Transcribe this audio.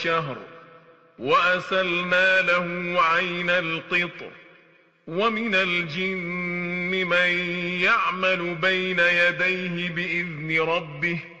شهر وأسلنا له عين القطر ومن الجن من يعمل بين يديه بإذن ربه